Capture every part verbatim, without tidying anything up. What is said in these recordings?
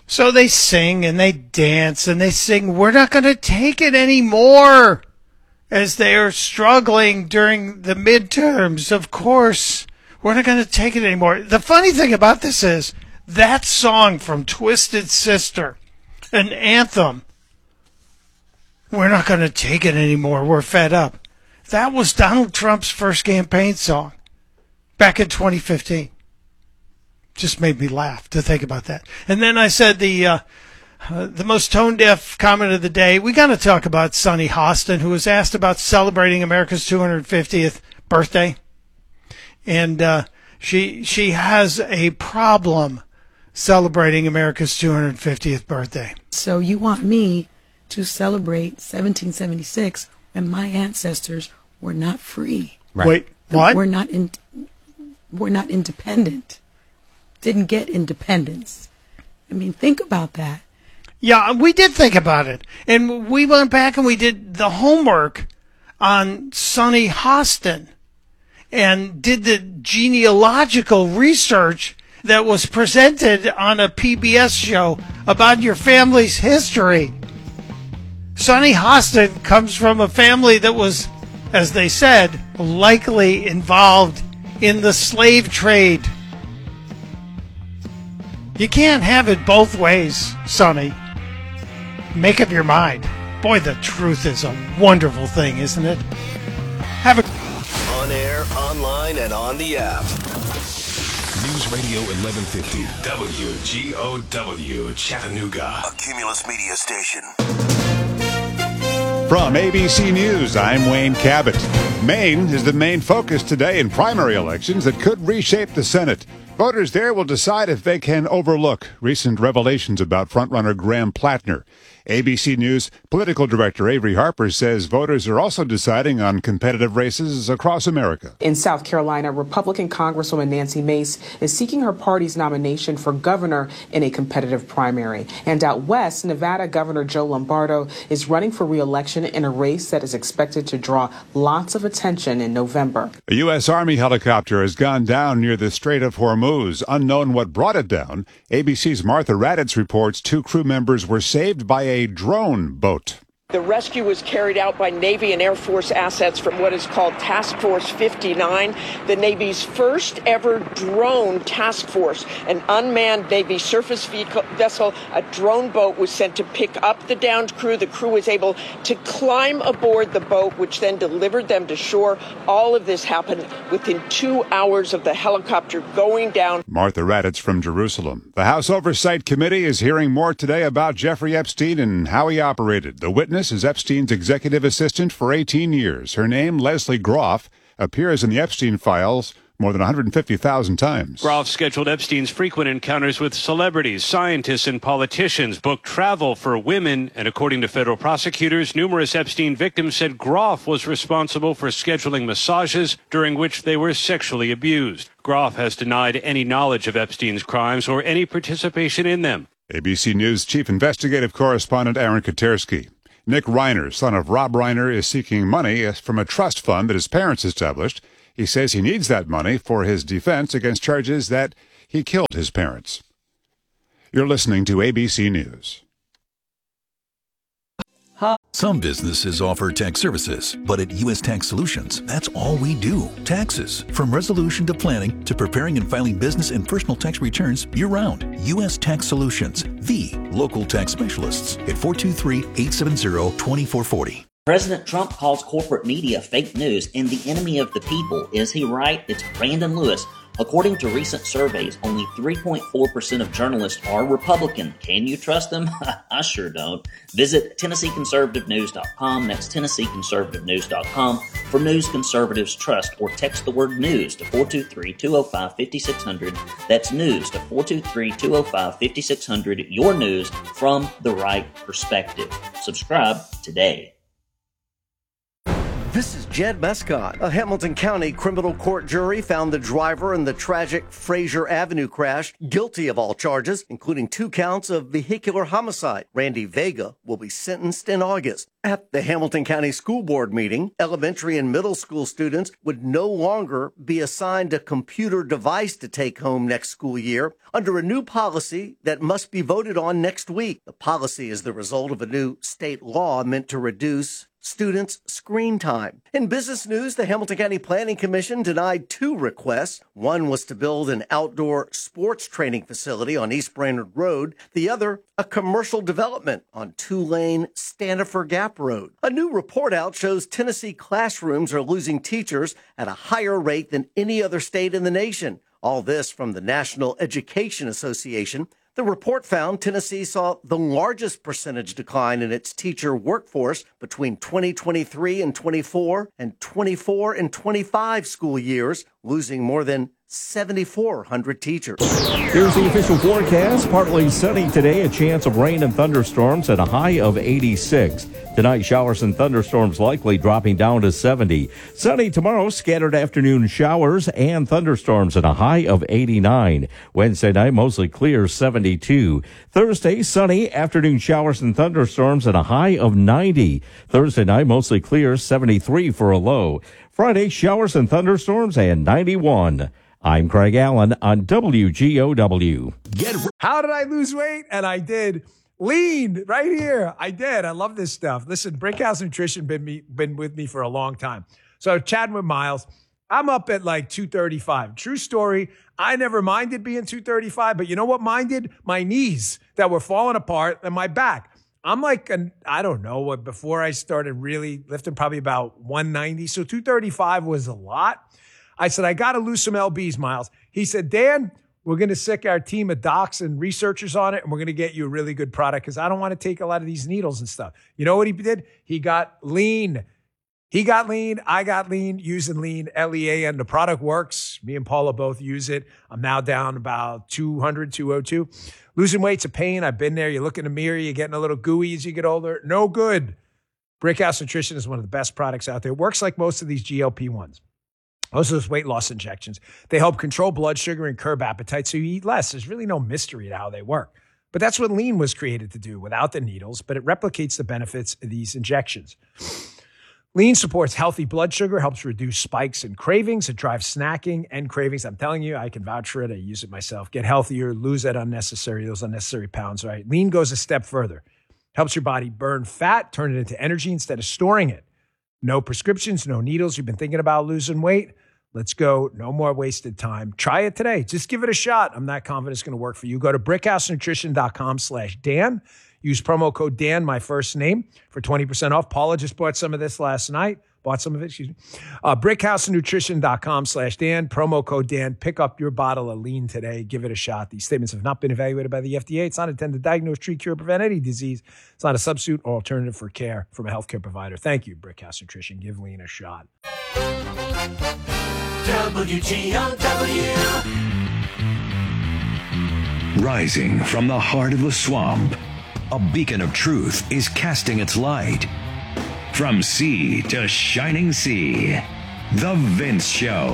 So they sing and they dance and they sing, "We're not going to take it anymore," as they are struggling during the midterms. Of course, we're not going to take it anymore. The funny thing about this is that song from Twisted Sister, an anthem, "We're not going to take it anymore, we're fed up," that was Donald Trump's first campaign song back in twenty fifteen. Just made me laugh to think about that. And then I said the uh, uh, the most tone-deaf comment of the day, we got to talk about Sunny Hostin, who was asked about celebrating America's two hundred fiftieth birthday. And uh, she she has a problem celebrating America's two hundred fiftieth birthday. So you want me to celebrate seventeen seventy-six when my ancestors were not free? Right. Wait, what? We're not in, we're not independent. Didn't get independence. I mean, think about that. Yeah, we did think about it. And we went back and we did the homework on Sunny Hostin and did the genealogical research that was presented on a P B S show about your family's history. Sunny Hostin comes from a family that was, as they said, likely involved in the slave trade. You can't have it both ways, Sonny. Make up your mind. Boy, the truth is a wonderful thing, isn't it? Have a... On air, online, and on the app. News Radio eleven fifty, W G O W, Chattanooga. A Cumulus Media station. From A B C News, I'm Wayne Cabot. Maine is the main focus today in primary elections that could reshape the Senate. Voters there will decide if they can overlook recent revelations about frontrunner Graham Plattner. A B C News political director Avery Harper says voters are also deciding on competitive races across America. In South Carolina, Republican Congresswoman Nancy Mace is seeking her party's nomination for governor in a competitive primary. And out west, Nevada Governor Joe Lombardo is running for re-election in a race that is expected to draw lots of attention in November. A U S. Army helicopter has gone down near the Strait of Hormuz. Unknown what brought it down. A B C's Martha Raddatz reports two crew members were saved by a drone boat. The rescue was carried out by Navy and Air Force assets from what is called Task Force fifty-nine, the Navy's first ever drone task force. An unmanned Navy surface vessel, a drone boat, was sent to pick up the downed crew. The crew was able to climb aboard the boat, which then delivered them to shore. All of this happened within two hours of the helicopter going down. Martha Raddatz from Jerusalem. The House Oversight Committee is hearing more today about Jeffrey Epstein and how he operated. The witness is Epstein's executive assistant for eighteen years. Her name, Leslie Groff, appears in the Epstein files more than one hundred fifty thousand times. Groff scheduled Epstein's frequent encounters with celebrities, scientists, and politicians, booked travel for women, and according to federal prosecutors, numerous Epstein victims said Groff was responsible for scheduling massages during which they were sexually abused. Groff has denied any knowledge of Epstein's crimes or any participation in them. A B C News chief investigative correspondent Aaron Katersky. Nick Reiner, son of Rob Reiner, is seeking money from a trust fund that his parents established. He says he needs that money for his defense against charges that he killed his parents. You're listening to A B C News. Some businesses offer tax services, but at U S. Tax Solutions, that's all we do. Taxes. From resolution to planning to preparing and filing business and personal tax returns year-round. U S. Tax Solutions, the local tax specialists at four two three, eight seven zero, two four four zero. President Trump calls corporate media fake news and the enemy of the people. Is he right? It's Brandon Lewis. According to recent surveys, only three point four percent of journalists are Republican. Can you trust them? I sure don't. Visit Tennessee Conservative News dot com. That's Tennessee Conservative News dot com for news conservatives trust, or text the word news to four two three, two oh five, five six zero zero. That's news to four two three, two oh five, five six zero zero. Your news from the right perspective. Subscribe today. This is Jed Mescott. A Hamilton County criminal court jury found the driver in the tragic Fraser Avenue crash guilty of all charges, including two counts of vehicular homicide. Randy Vega will be sentenced in August. At the Hamilton County School Board meeting, elementary and middle school students would no longer be assigned a computer device to take home next school year under a new policy that must be voted on next week. The policy is the result of a new state law meant to reduce students' screen time. In business news, the Hamilton County Planning Commission denied two requests. One was to build an outdoor sports training facility on East Brainerd Road. The other, a commercial development on two-lane Stanifer Gap Road. A new report out shows Tennessee classrooms are losing teachers at a higher rate than any other state in the nation. All this from the National Education Association. The report found Tennessee saw the largest percentage decline in its teacher workforce between twenty twenty-three and twenty-four and twenty-four and twenty-five school years, losing more than seven thousand four hundred teachers. Here's the official forecast. Partly sunny today, a chance of rain and thunderstorms at a high of eighty-six. Tonight, showers and thunderstorms likely dropping down to seventy. Sunny tomorrow, scattered afternoon showers and thunderstorms at a high of eighty-nine. Wednesday night, mostly clear, seventy-two. Thursday, sunny, afternoon showers and thunderstorms at a high of ninety. Thursday night, mostly clear, seventy-three for a low. Friday, showers and thunderstorms and ninety-one. I'm Craig Allen on W G O W. Get How did I lose weight? And I did. Lean right here. I did. I love this stuff. Listen, Brickhouse Nutrition been me been with me for a long time. So chatting with Miles, I'm up at like two thirty-five. True story. I never minded being two thirty-five, but you know what minded? My knees that were falling apart and my back. I'm like, an, I don't know, what before I started really lifting, probably about one ninety. So two thirty-five was a lot. I said, I got to lose some L Bs, Miles. He said, Dan, we're going to sick our team of docs and researchers on it, and we're going to get you a really good product because I don't want to take a lot of these needles and stuff. You know what he did? He got lean. He got lean. I got lean using lean, L E A, and the product works. Me and Paula both use it. I'm now down about two hundred, two oh two. Losing weight's a pain. I've been there. You look in the mirror, you're getting a little gooey as you get older. No good. Brickhouse Nutrition is one of the best products out there. It works like most of these G L P ones. Most of those weight loss injections. They help control blood sugar and curb appetite so you eat less. There's really no mystery to how they work. But that's what lean was created to do without the needles, but it replicates the benefits of these injections. Lean supports healthy blood sugar, helps reduce spikes and cravings. It drives snacking and cravings. I'm telling you, I can vouch for it. I use it myself. Get healthier, lose that unnecessary, those unnecessary pounds, right? Lean goes a step further. Helps your body burn fat, turn it into energy instead of storing it. No prescriptions, no needles. You've been thinking about losing weight? Let's go. No more wasted time. Try it today. Just give it a shot. I'm not confident it's going to work for you. Go to brickhousenutrition.com slash Dan. Use promo code Dan, my first name, for twenty percent off. Paula just bought some of this last night. Bought some of it, excuse me. Uh, brickhousenutrition.com slash Dan. Promo code Dan. Pick up your bottle of lean today. Give it a shot. These statements have not been evaluated by the F D A. It's not intended to diagnose, treat, cure, prevent any disease. It's not a substitute or alternative for care from a healthcare provider. Thank you, Brickhouse Nutrition. Give lean a shot. W G O W. Rising from the heart of the swamp, a beacon of truth is casting its light. From sea to shining sea, The Vince Show.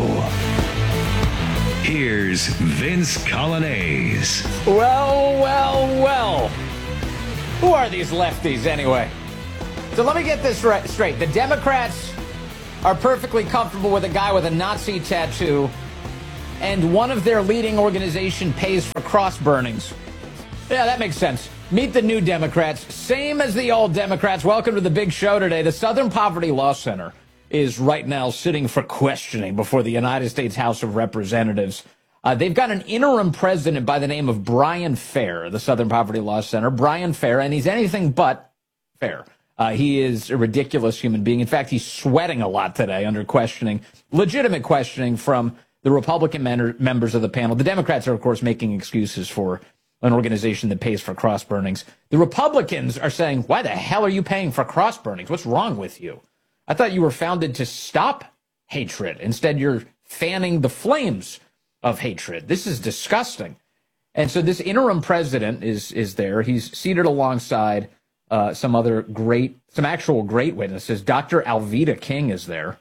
Here's Vince Colonnese. Well, well, well. Who are these lefties anyway? So let me get this right, straight. The Democrats are perfectly comfortable with a guy with a Nazi tattoo, and one of their leading organization pays for cross burnings. Yeah, that makes sense. Meet the new Democrats, same as the old Democrats. Welcome to the big show today. The Southern Poverty Law Center is right now sitting for questioning before the United States House of Representatives. Uh, they've got an interim president by the name of Brian Fair, the Southern Poverty Law Center. Brian Fair, and he's anything but fair. Uh, he is a ridiculous human being. In fact, he's sweating a lot today under questioning, legitimate questioning from the Republican men- members of the panel. The Democrats are, of course, making excuses for an organization that pays for cross burnings. The Republicans are saying, why the hell are you paying for cross burnings? What's wrong with you? I thought you were founded to stop hatred. Instead, you're fanning the flames of hatred. This is disgusting. And so this interim president is is there. He's seated alongside uh, some other great, some actual great witnesses. Doctor Alveda King is there.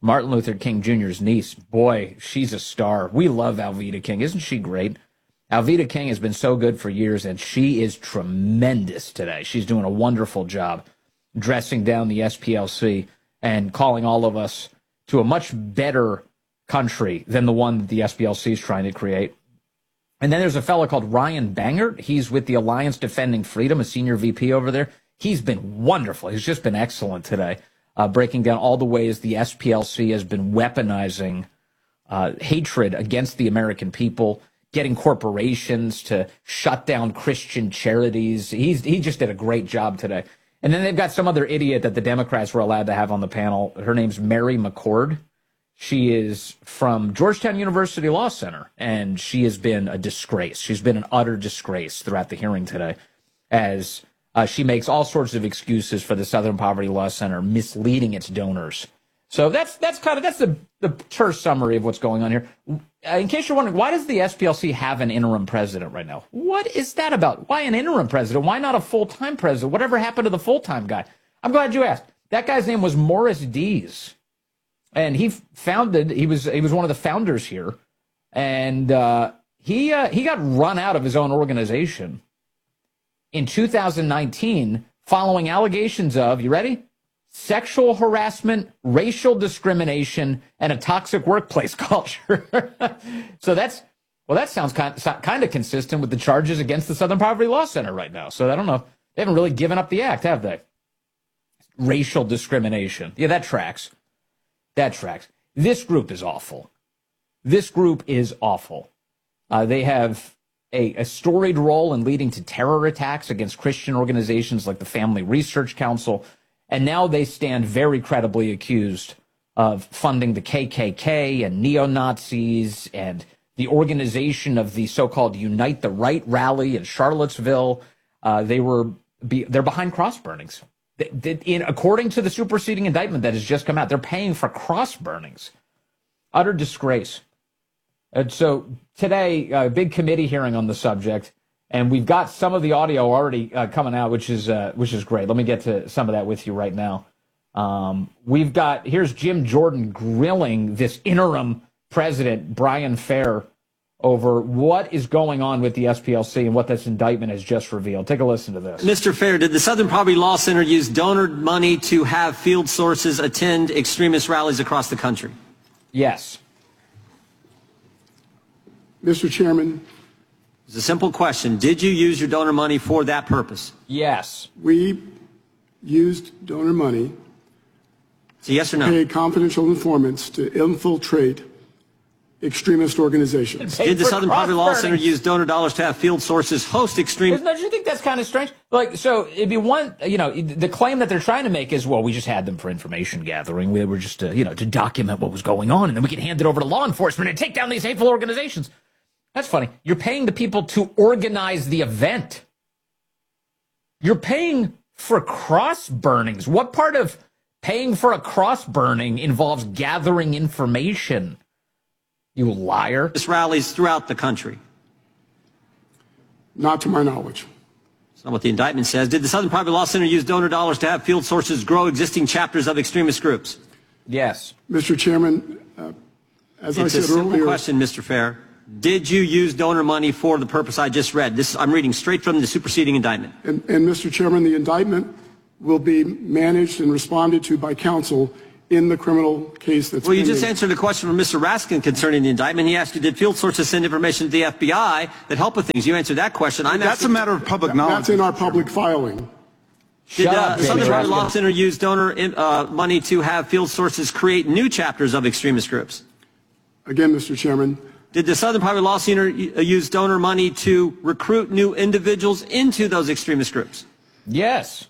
Martin Luther King Junior's niece. Boy, she's a star. We love Alveda King. Isn't she great? Alveda King has been so good for years, and she is tremendous today. She's doing a wonderful job dressing down the S P L C and calling all of us to a much better country than the one that the S P L C is trying to create. And then there's a fellow called Ryan Bangert. He's with the Alliance Defending Freedom, a senior V P over there. He's been wonderful. He's just been excellent today, uh, breaking down all the ways the S P L C has been weaponizing uh, hatred against the American people, getting corporations to shut down Christian charities. He's he just did a great job today. And then they've got some other idiot that the Democrats were allowed to have on the panel. Her name's Mary McCord. She is from Georgetown University Law Center, and she has been a disgrace. She's been an utter disgrace throughout the hearing today, as uh, she makes all sorts of excuses for the Southern Poverty Law Center misleading its donors. So that's that's kind of that's the the terse summary of what's going on here. In case you're wondering, why does the S P L C have an interim president right now? What is that about? Why an interim president? Why not a full-time president? Whatever happened to the full-time guy? I'm glad you asked. That guy's name was Morris Dees, and he founded. He was he was one of the founders here, and uh, he uh, he got run out of his own organization in two thousand nineteen following allegations of, you ready? Sexual harassment, racial discrimination, and a toxic workplace culture. So that's, well, that sounds kind of, kind of consistent with the charges against the Southern Poverty Law Center right now. So I don't know. They haven't really given up the act, have they? Racial discrimination. Yeah, that tracks. That tracks. This group is awful. This group is awful. Uh, they have a, a storied role in leading to terror attacks against Christian organizations like the Family Research Council. And now they stand very credibly accused of funding the K K K and neo-Nazis and the organization of the so-called Unite the Right rally in Charlottesville. Uh, they were be, they're behind cross burnings. They, they, in, according to the superseding indictment that has just come out, they're paying for cross burnings. Utter disgrace. And so today, a big committee hearing on the subject. And we've got some of the audio already uh, coming out, which is uh, which is great. Let me get to some of that with you right now. Um, we've got, here's Jim Jordan grilling this interim president, Brian Fair, over what is going on with the S P L C and what this indictment has just revealed. Take a listen to this. Mister Fair, did the Southern Poverty Law Center use donor money to have field sources attend extremist rallies across the country? Yes. Mister Chairman. It's a simple question. Did you use your donor money for that purpose? Yes. We used donor money so yes or no? to pay confidential informants to infiltrate extremist organizations. Did the Southern Poverty Law Center use donor dollars to have field sources host extreme? Don't you think that's kind of strange? Like, so it'd be one, you know, the claim that they're trying to make is, well, we just had them for information gathering. We were just, to, you know, to document what was going on, and then we can hand it over to law enforcement and take down these hateful organizations. That's funny. You're paying the people to organize the event. You're paying for cross burnings. What part of paying for a cross burning involves gathering information? You liar. This rallies throughout the country. Not to my knowledge. That's not what the indictment says. Did the Southern Poverty Law Center use donor dollars to have field sources grow existing chapters of extremist groups? Yes. Mister Chairman, uh, as it's I said a simple earlier, question, Mister Fair. Did you use donor money for the purpose I just read? This I'm reading straight from the superseding indictment. And, and Mister Chairman, the indictment will be managed and responded to by counsel in the criminal case that's Well, you pending. just answered a question from Mister Raskin concerning the indictment. He asked you, did field sources send information to the F B I that help with things? You answered that question. I'm That's asking, a matter of public knowledge. That's in our public filing. Did Shut uh, up, the Southern Jamie Poverty Raskin. Law Center use donor uh, money to have field sources create new chapters of extremist groups? Again, Mister Chairman. Did the Southern Poverty Law Center use donor money to recruit new individuals into those extremist groups? Yes.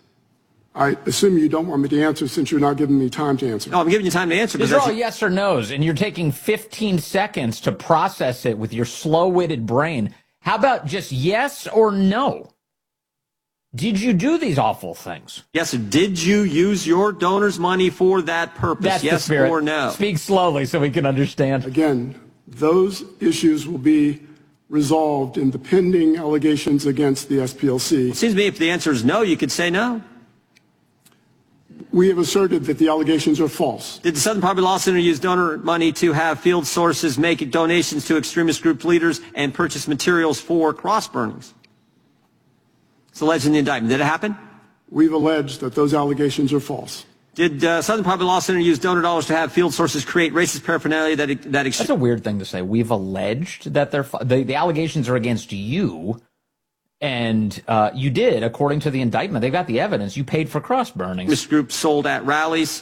I assume you don't want me to answer since you're not giving me time to answer. No, I'm giving you time to answer. These are all yes or no's, and you're taking fifteen seconds to process it with your slow-witted brain. How about just yes or no? Did you do these awful things? Yes, sir. Did you use your donor's money for that purpose? That's yes the spirit. or no? Speak slowly so we can understand. Again, those issues will be resolved in the pending allegations against the S P L C. It seems to me if the answer is no, you could say no. We have asserted that the allegations are false. Did the Southern Poverty Law Center use donor money to have field sources make donations to extremist group leaders and purchase materials for cross burnings? It's alleged in the indictment. Did it happen? We've alleged that those allegations are false. Did uh, Southern Poverty Law Center use donor dollars to have field sources create racist paraphernalia that that? Ex- That's a weird thing to say. We've alleged that they're the, the allegations are against you, and uh, you did, according to the indictment. They've got the evidence. You paid for cross burnings. This group sold at rallies.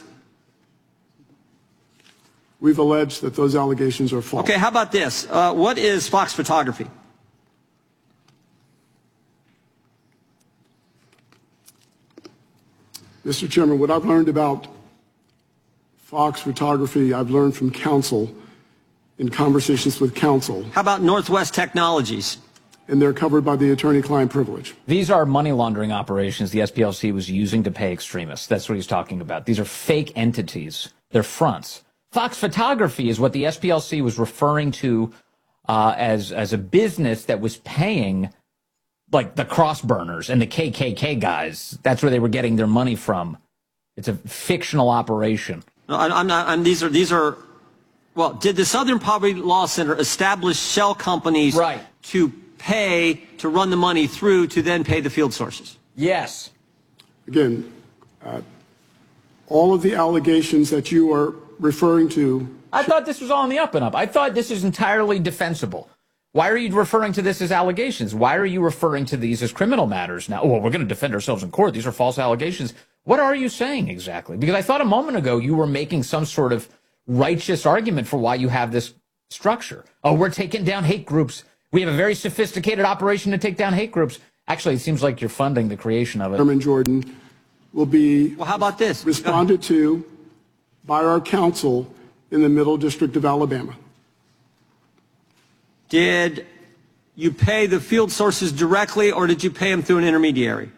We've alleged that those allegations are false. Okay, how about this? Uh, what is Fox Photography? Mister Chairman, what I've learned about Fox Photography, I've learned from counsel in conversations with counsel. How about Northwest Technologies? And they're covered by the attorney-client privilege. These are money laundering operations the S P L C was using to pay extremists. That's what he's talking about. These are fake entities. They're fronts. Fox Photography is what the S P L C was referring to uh, as, as a business that was paying like the cross burners and the K K K guys. That's where they were getting their money from. It's a fictional operation. No, I'm not. I'm, these are these are. Well, did the Southern Poverty Law Center establish shell companies right. to pay to run the money through to then pay the field sources? Yes. Again, uh, all of the allegations that you are referring to. I thought this was all on the up and up. I thought this is entirely defensible. Why are you referring to this as allegations? Why are you referring to these as criminal matters now? Well, we're going to defend ourselves in court. These are false allegations. What are you saying exactly? Because I thought a moment ago you were making some sort of righteous argument for why you have this structure. Oh, we're taking down hate groups. We have a very sophisticated operation to take down hate groups. Actually, it seems like you're funding the creation of it. Chairman Jordan will be well, how about this? responded to by our counsel in the Middle District of Alabama. Did you pay the field sources directly, or did you pay them through an intermediary?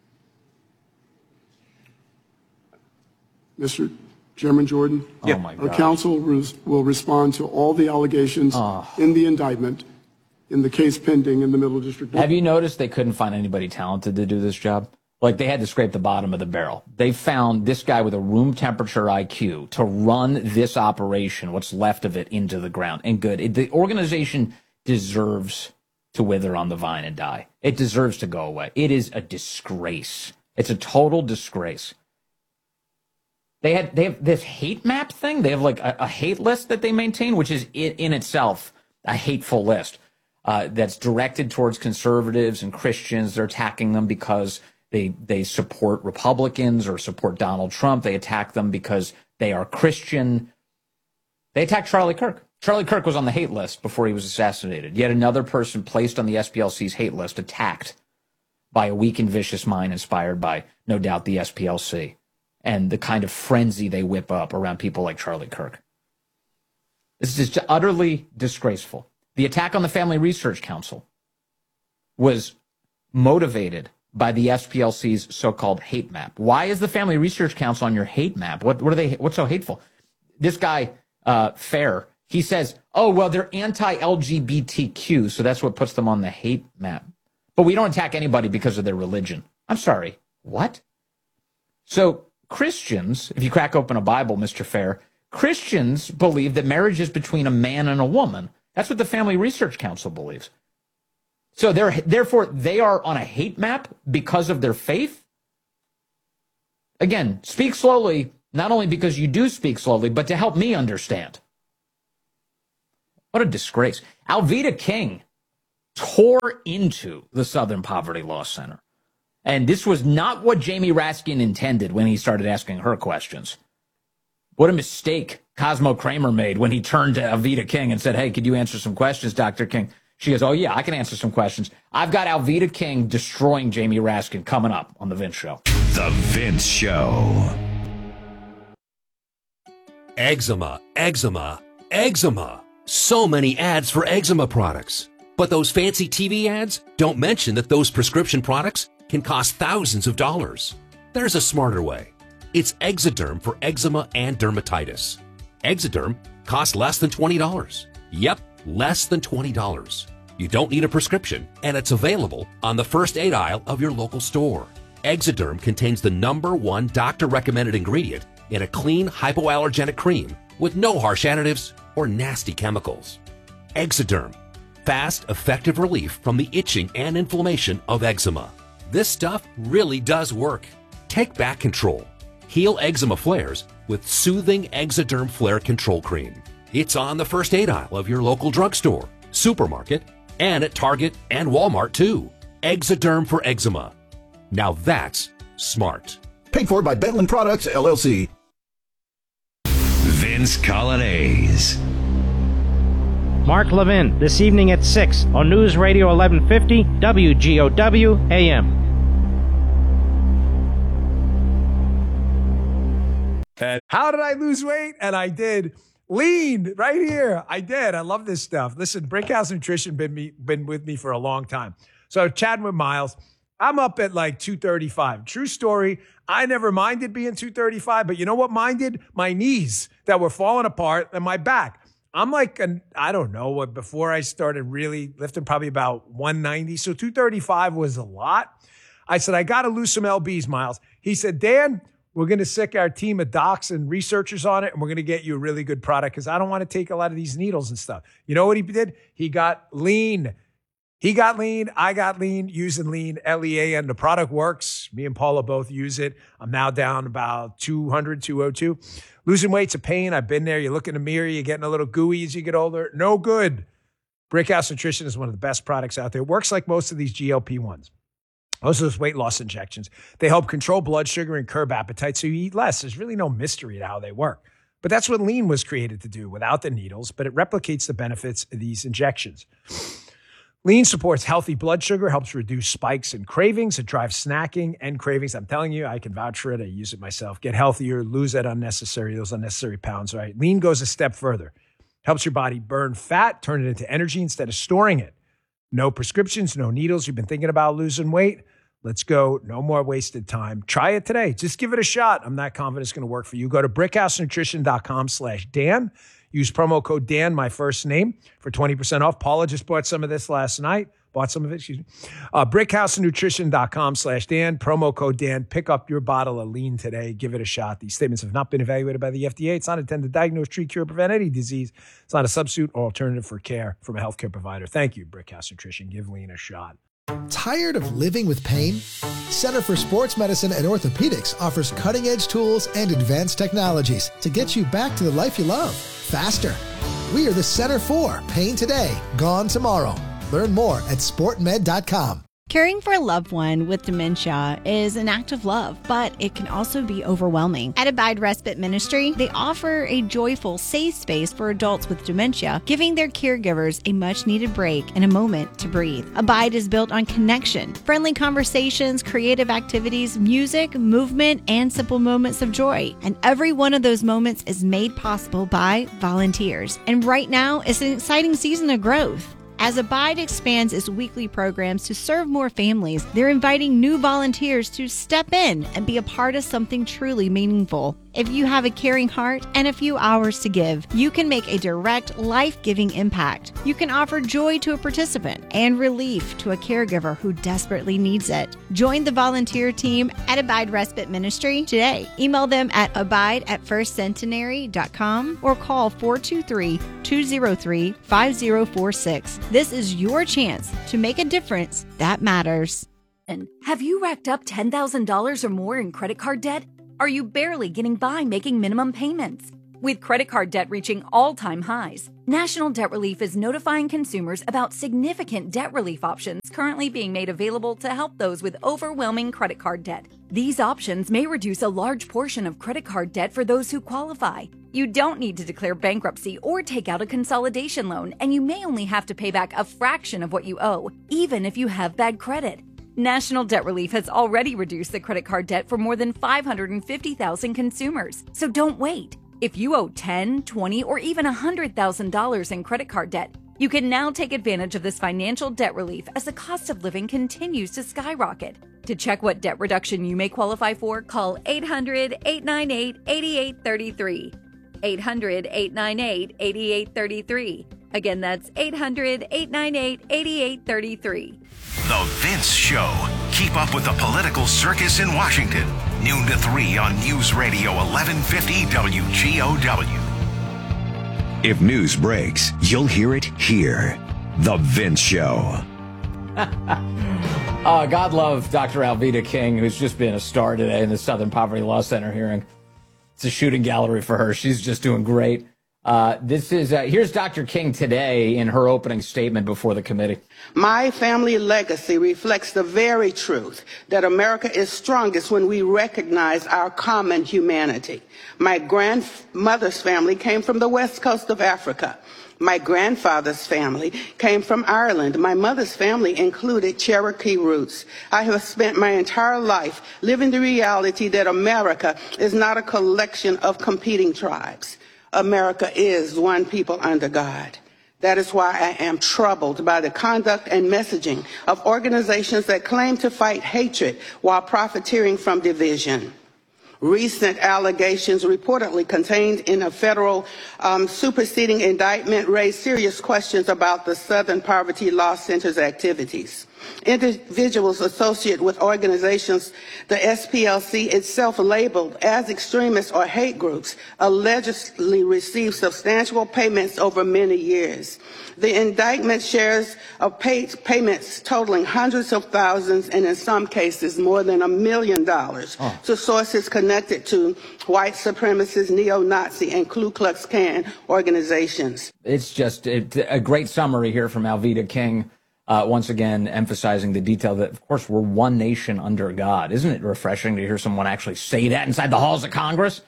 Mister Chairman Jordan, oh my our counsel res- will respond to all the allegations oh. in the indictment in the case pending in the Middle District. Have you noticed they couldn't find anybody talented to do this job? Like, they had to scrape the bottom of the barrel. They found this guy with a room temperature I Q to run this operation, what's left of it, into the ground. And good. It, the organization deserves to wither on the vine and die. It deserves to go away. It is a disgrace. It's a total disgrace. They had they have this hate map thing. They have like a, a hate list that they maintain, which is in, in itself a hateful list uh, that's directed towards conservatives and Christians. They're attacking them because they they support Republicans or support Donald Trump. They attack them because they are Christian. They attacked Charlie Kirk. Charlie Kirk was on the hate list before he was assassinated. Yet another person placed on the S P L C's hate list, attacked by a weak and vicious mind inspired by, no doubt, the S P L C and the kind of frenzy they whip up around people like Charlie Kirk. This is just utterly disgraceful. The attack on the Family Research Council was motivated by the S P L C's so-called hate map. Why is the Family Research Council on your hate map? What, what are they? What's so hateful? This guy, uh, Fair, he says, oh, well, they're anti-L G B T Q, so that's what puts them on the hate map. But we don't attack anybody because of their religion. I'm sorry, what? So Christians, if you crack open a Bible, Mister Fair, Christians believe that marriage is between a man and a woman. That's what the Family Research Council believes. So they're, therefore, they are on a hate map because of their faith? Again, speak slowly, not only because you do speak slowly, but to help me understand. What a disgrace. Alveda King tore into the Southern Poverty Law Center. And this was not what Jamie Raskin intended when he started asking her questions. What a mistake Cosmo Kramer made when he turned to Alveda King and said, hey, could you answer some questions, Doctor King? She goes, oh, yeah, I can answer some questions. I've got Alveda King destroying Jamie Raskin coming up on The Vince Show. The Vince Show. Eczema, eczema, eczema. So many ads for eczema products. But those fancy T V ads don't mention that those prescription products can cost thousands of dollars. There's a smarter way. It's Exoderm for eczema and dermatitis. Exoderm costs less than twenty dollars. Yep, less than twenty dollars. You don't need a prescription, and it's available on the first aid aisle of your local store. Exoderm contains the number one doctor-recommended ingredient in a clean, hypoallergenic cream with no harsh additives or nasty chemicals. Exoderm. Fast, effective relief from the itching and inflammation of eczema. This stuff really does work. Take back control. Heal eczema flares with soothing Exoderm Flare Control Cream. It's on the first aid aisle of your local drugstore, supermarket, and at Target and Walmart too. Exoderm for eczema. Now that's smart. Paid for by Bentland Products, L L C. Vince Colonnese. Mark Levin, this evening at six on News Radio eleven fifty, W G O W A M. How did I lose weight? And I did. Lean right here. I did. I love this stuff. Listen, Brickhouse Nutrition been me been with me for a long time. So chatting with Miles, I'm up at like two thirty-five. True story. I never minded being two thirty-five, but you know what minded? My knees that were falling apart and my back. I'm like, an, I don't know what, before I started really lifting, probably about one ninety. So two thirty-five was a lot. I said, I got to lose some L Bs, Miles. He said, Dan, we're going to sick our team of docs and researchers on it, and we're going to get you a really good product because I don't want to take a lot of these needles and stuff. You know what he did? He got lean. He got lean. I got lean using lean, L E A, and the product works. Me and Paula both use it. I'm now down about two hundred, two oh two. Losing weight's a pain. I've been there. You look in the mirror, you're getting a little gooey as you get older. No good. Brickhouse Nutrition is one of the best products out there. It works like most of these G L P ones. Most of those weight loss injections. They help control blood sugar and curb appetite so you eat less. There's really no mystery to how they work. But that's what lean was created to do without the needles, but it replicates the benefits of these injections. Lean supports healthy blood sugar, helps reduce spikes and cravings. It drives snacking and cravings. I'm telling you, I can vouch for it. I use it myself. Get healthier, lose that unnecessary, those unnecessary pounds, right? Lean goes a step further. Helps your body burn fat, turn it into energy instead of storing it. No prescriptions, no needles. You've been thinking about losing weight? Let's go. No more wasted time. Try it today. Just give it a shot. I'm not confident it's going to work for you. Go to brickhousenutrition.com slash Dan. Use promo code Dan, my first name, for twenty percent off. Paula just bought some of this last night. Bought some of it, excuse me. Uh, brickhousenutrition.com slash Dan. Promo code Dan. Pick up your bottle of lean today. Give it a shot. These statements have not been evaluated by the F D A. It's not intended to diagnose, treat, cure, prevent any disease. It's not a substitute or alternative for care from a healthcare provider. Thank you, Brickhouse Nutrition. Give lean a shot. Tired of living with pain? Center for Sports Medicine and Orthopedics offers cutting-edge tools and advanced technologies to get you back to the life you love faster. We are the Center for Pain Today, Gone Tomorrow. Learn more at sport med dot com. Caring for a loved one with dementia is an act of love, but it can also be overwhelming. At Abide Respite Ministry, they offer a joyful, safe space for adults with dementia, giving their caregivers a much-needed break and a moment to breathe. Abide is built on connection, friendly conversations, creative activities, music, movement, and simple moments of joy. And every one of those moments is made possible by volunteers. And right now, it's an exciting season of growth. As Abide expands its weekly programs to serve more families, they're inviting new volunteers to step in and be a part of something truly meaningful. If you have a caring heart and a few hours to give, you can make a direct, life-giving impact. You can offer joy to a participant and relief to a caregiver who desperately needs it. Join the volunteer team at Abide Respite Ministry today. Email them at abide at first centenary dot com or call four two three, two oh three, five oh four six. This is your chance to make a difference that matters. Have you racked up ten thousand dollars or more in credit card debt? Are you barely getting by making minimum payments? With credit card debt reaching all-time highs, National Debt Relief is notifying consumers about significant debt relief options currently being made available to help those with overwhelming credit card debt. These options may reduce a large portion of credit card debt for those who qualify. You don't need to declare bankruptcy or take out a consolidation loan, and you may only have to pay back a fraction of what you owe, even if you have bad credit. National Debt Relief has already reduced the credit card debt for more than five hundred fifty thousand consumers. So don't wait. If you owe ten thousand dollars, twenty thousand dollars, or even one hundred thousand dollars in credit card debt, you can now take advantage of this financial debt relief as the cost of living continues to skyrocket. To check what debt reduction you may qualify for, call eight hundred, eight nine eight, eight eight three three. eight hundred, eight nine eight, eight eight three three. Again, that's eight hundred, eight nine eight, eight eight three three. The Vince Show. Keep up with the political circus in Washington. Noon to three on News Radio eleven fifty W G O W. If news breaks, you'll hear it here. The Vince Show. uh, God love Doctor Alveda King, who's just been a star today in the Southern Poverty Law Center hearing. It's a shooting gallery for her. She's just doing great. Uh, this is uh, here's Doctor King today in her opening statement before the committee. My family legacy reflects the very truth that America is strongest when we recognize our common humanity. My grandmother's family came from the west coast of Africa. My grandfather's family came from Ireland. My mother's family included Cherokee roots. I have spent my entire life living the reality that America is not a collection of competing tribes. America is one people under God. That is why I am troubled by the conduct and messaging of organizations that claim to fight hatred while profiteering from division. Recent allegations reportedly contained in a federal um, superseding indictment raise serious questions about the Southern Poverty Law Center's activities. Individuals associated with organizations the S P L C itself labeled as extremists or hate groups allegedly received substantial payments over many years. The indictment shares of pay payments totaling hundreds of thousands and in some cases more than a million dollars oh. to sources connected to white supremacist, neo-Nazi, and Ku Klux Klan organizations. It's just it, a great summary here from Alveda King. Uh, once again, emphasizing the detail that, of course, we're one nation under God. Isn't it refreshing to hear someone actually say that inside the halls of Congress?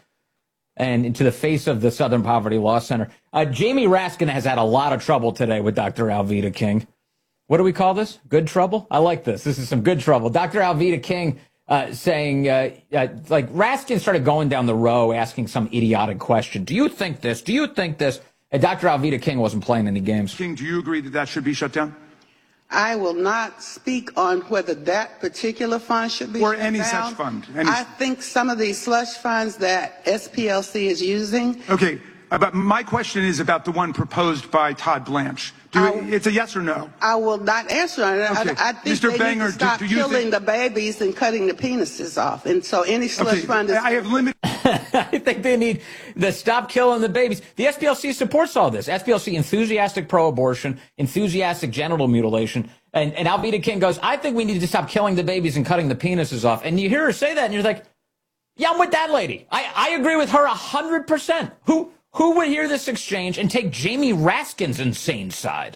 And into the face of the Southern Poverty Law Center. Uh, Jamie Raskin has had a lot of trouble today with Doctor Alveda King. What do we call this? Good trouble? I like this. This is some good trouble. Doctor Alveda King uh, saying, uh, uh, like, Raskin started going down the row asking some idiotic question. Do you think this? Do you think this? And Doctor Alveda King wasn't playing any games. King, do you agree that that should be shut down? I will not speak on whether that particular fund should be or shut any down. such fund. Any... I think some of these slush funds that S P L C is using. Okay, but my question is about the one proposed by Todd Blanche. Do I, it, it's a yes or no? I will not answer on it. Okay. I, I think Mister they Banger, need to stop do, do you killing think... the babies and cutting the penises off. And so any slush okay. fund is... I have limited... I think they need to stop killing the babies. The S P L C supports all this. S P L C, enthusiastic pro-abortion, enthusiastic genital mutilation. And, and Alveda King goes, I think we need to stop killing the babies and cutting the penises off. And you hear her say that, and you're like, yeah, I'm with that lady. I, I agree with her one hundred percent. Who, who would hear this exchange and take Jamie Raskin's insane side?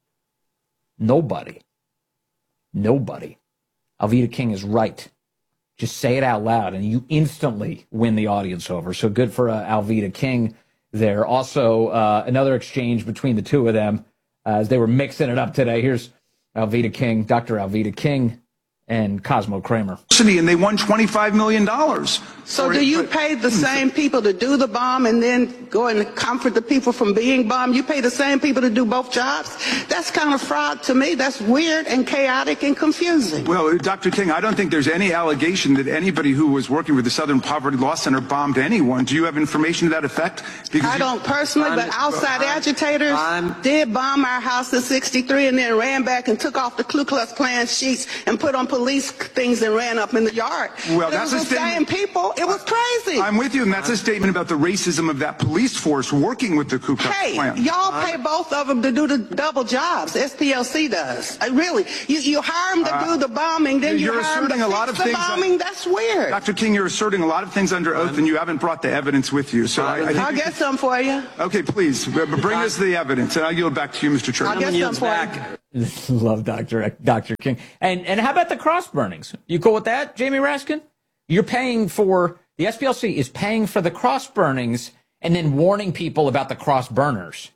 Nobody. Nobody. Alveda King is right. Just say it out loud, and you instantly win the audience over. So good for uh, Alveda King there. Also, uh, another exchange between the two of them uh, as they were mixing it up today. Here's Alveda King, Doctor Alveda King, and Cosmo Kramer. And they won twenty-five million dollars. So do you pay the same people to do the bomb and then go and comfort the people from being bombed? You pay the same people to do both jobs? That's kind of fraud to me. That's weird and chaotic and confusing. Well, Doctor King, I don't think there's any allegation that anybody who was working with the Southern Poverty Law Center bombed anyone. Do you have information to that effect? Because I don't personally, I'm, but outside I'm, agitators I'm, did bomb our house in sixty-three and then ran back and took off the Ku Klux Klan sheets and put on police things and ran up in the yard. Well, it that's was a the same people. It was crazy. I'm with you, and that's a statement about the racism of that police force working with the Ku Klux hey, Klan. Hey, y'all pay both of them to do the double jobs. S P L C does. Uh, really, you, you hire them to uh, do the bombing, then you you're hire them to a lot fix of the things bombing. That's weird. Doctor King, you're asserting a lot of things under oath, and you haven't brought the evidence with you. So I, I think I'll get can... some for you. Okay, please bring us the evidence, and I'll yield back to you, Mister Chairman. I'll get some for you. Love Doctor Doctor King. And and how about the cross burnings? You cool with that, Jamie Raskin? You're paying for, the S P L C is paying for the cross burnings and then warning people about the cross burners.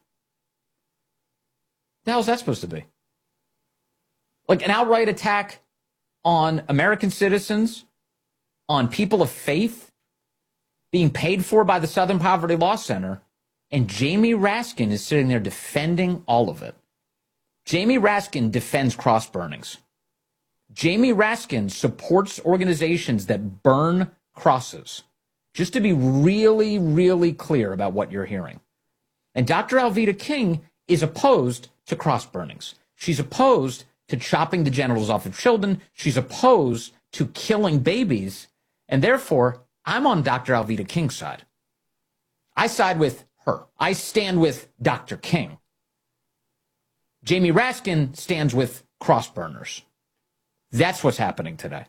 The hell's that supposed to be? Like an outright attack on American citizens, on people of faith, being paid for by the Southern Poverty Law Center, and Jamie Raskin is sitting there defending all of it. Jamie Raskin defends cross burnings. Jamie Raskin supports organizations that burn crosses. Just to be really, really clear about what you're hearing. And Doctor Alveda King is opposed to cross burnings. She's opposed to chopping the genitals off of children. She's opposed to killing babies. And therefore, I'm on Doctor Alveda King's side. I side with her. I stand with Doctor King. Jamie Raskin stands with cross burners. That's what's happening today.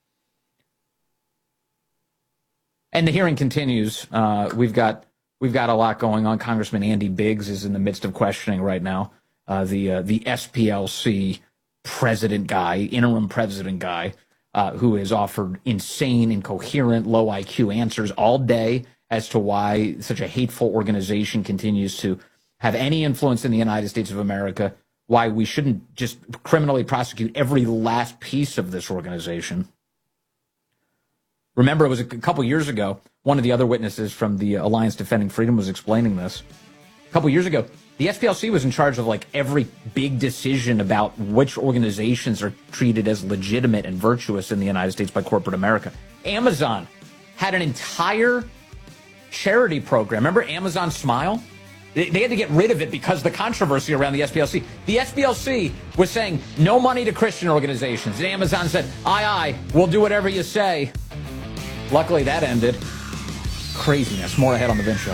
And the hearing continues. Uh, we've got we've got a lot going on. Congressman Andy Biggs is in the midst of questioning right now. Uh, the uh, the S P L C president guy, interim president guy, uh, who has offered insane, incoherent, low I Q answers all day as to why such a hateful organization continues to have any influence in the United States of America, why we shouldn't just criminally prosecute every last piece of this organization. Remember, it was a couple years ago, one of the other witnesses from the Alliance Defending Freedom was explaining this. A couple years ago, the S P L C was in charge of like every big decision about which organizations are treated as legitimate and virtuous in the United States by corporate America. Amazon had an entire charity program. Remember Amazon Smile? They, they had to get rid of it because of the controversy around the S P L C. The S P L C was saying no money to Christian organizations. And Amazon said, aye, aye, we'll do whatever you say. Luckily, that ended. Craziness. More ahead on The Vince Show.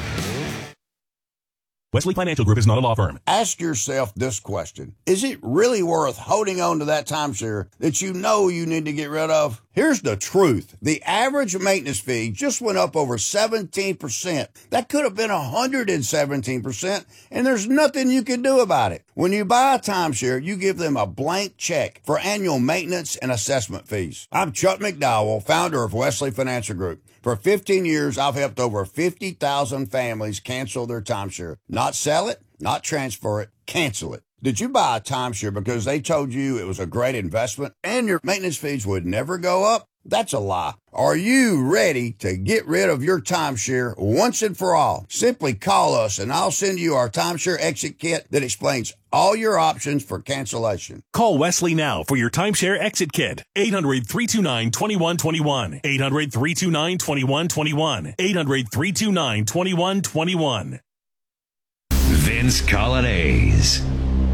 Wesley Financial Group is not a law firm. Ask yourself this question. Is it really worth holding on to that timeshare that you know you need to get rid of? Here's the truth. The average maintenance fee just went up over seventeen percent. That could have been one hundred seventeen percent, and there's nothing you can do about it. When you buy a timeshare, you give them a blank check for annual maintenance and assessment fees. I'm Chuck McDowell, founder of Wesley Financial Group. For fifteen years, I've helped over fifty thousand families cancel their timeshare. Not sell it, not transfer it, cancel it. Did you buy a timeshare because they told you it was a great investment and your maintenance fees would never go up? That's a lie. Are you ready to get rid of your timeshare once and for all? Simply call us and I'll send you our timeshare exit kit that explains all your options for cancellation. Call Wesley now for your timeshare exit kit. eight hundred, three two nine, two one two one. eight hundred, three two nine, two one two one. eight hundred, three two nine, two one two one. Vince Colonnese.